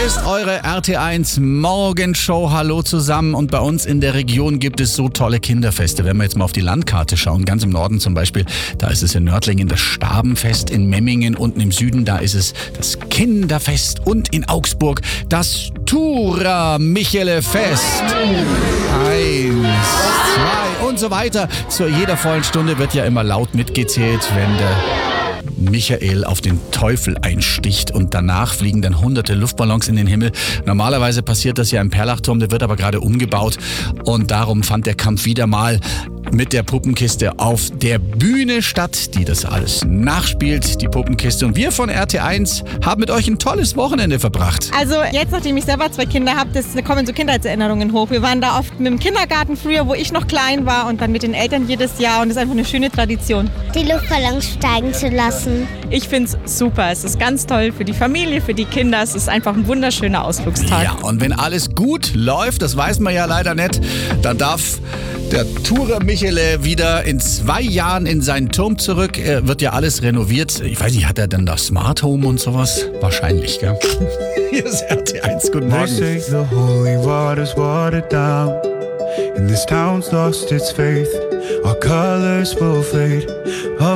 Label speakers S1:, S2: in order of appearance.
S1: ist eure RT1 Morgenshow. Hallo zusammen. Und bei uns in der Region gibt es so tolle Kinderfeste. Wenn wir jetzt mal auf die Landkarte schauen, ganz im Norden zum Beispiel, da ist es in Nördlingen das Stabenfest, in Memmingen unten im Süden, da ist es das Kinderfest und in Augsburg das Tura-Michele-Fest. 1, 2 und so weiter. Zu jeder vollen Stunde wird ja immer laut mitgezählt, wenn der Michael auf den Teufel einsticht und danach fliegen dann hunderte Luftballons in den Himmel. Normalerweise passiert das ja im Perlachturm, der wird aber gerade umgebaut und darum fand der Kampf wieder mal mit der Puppenkiste auf der Bühne statt, die das alles nachspielt, die Puppenkiste. Und wir von RT1 haben mit euch ein tolles Wochenende verbracht.
S2: Also jetzt, nachdem ich selber 2 Kinder habe, kommen so Kindheitserinnerungen hoch. Wir waren da oft mit dem Kindergarten früher, wo ich noch klein war und dann mit den Eltern jedes Jahr und das ist einfach eine schöne Tradition.
S3: Die Luftballons steigen zu lassen.
S4: Ich finde es super. Es ist ganz toll für die Familie, für die Kinder. Es ist einfach ein wunderschöner Ausflugstag.
S1: Ja, und wenn alles gut läuft, das weiß man ja leider nicht, dann darf der Tura-Michele wieder in 2 Jahren in seinen Turm zurück. Wird ja alles renoviert. Ich weiß nicht, hat er denn das Smart Home und sowas? Wahrscheinlich, gell? Hier ist RT1. Guten
S5: They
S1: Morgen.
S5: say the holy water's watered down, and this town's lost its faith. Our colors will fade.